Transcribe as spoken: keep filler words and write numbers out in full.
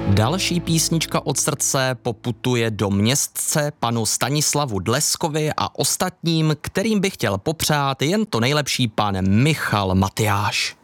Další písnička od srdce poputuje do Městce panu Stanislavu Dleskovi a ostatním, kterým bych chtěl popřát jen to nejlepší, pan Michal Matyáš.